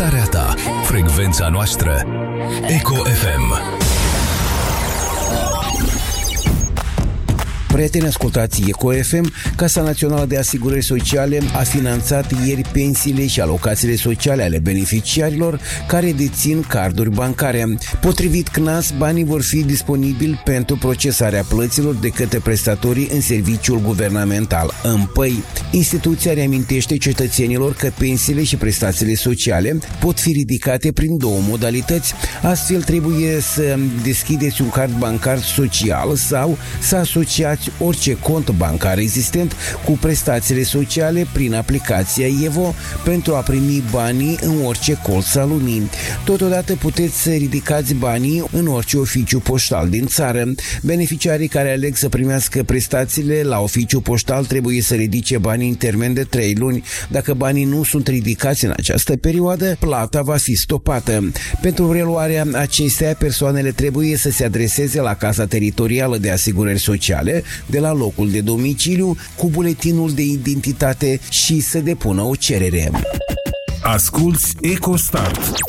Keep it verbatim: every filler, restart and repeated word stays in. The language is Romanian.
deșteptarea ta. Frecvența noastră Eco F M. Prieteni, ascultați Eco F M. Casa Națională de Asigurări Sociale a finanțat ieri pensiile și alocațiile sociale ale beneficiarilor care dețin carduri bancare. Potrivit C N A S, banii vor fi disponibili pentru procesarea plăților de către prestatorii în serviciul guvernamental în P I. Instituția reamintește cetățenilor că pensiile și prestațiile sociale pot fi ridicate prin două modalități. Astfel, trebuie să deschideți un card bancar social sau să asociați orice cont bancar existent cu prestațiile sociale prin aplicația Evo pentru a primi banii în orice colț al lumii. Totodată puteți să ridicați banii în orice oficiu poștal din țară. Beneficiarii care aleg să primească prestațiile la oficiu poștal trebuie să ridice banii în termen de trei luni. Dacă banii nu sunt ridicați în această perioadă, plata va fi stopată. Pentru reluarea acesteia, persoanele trebuie să se adreseze la Casa Teritorială de Asigurări Sociale de la locul de domiciliu cu buletinul de identitate și să depună o cerere. Asculți EcoStart.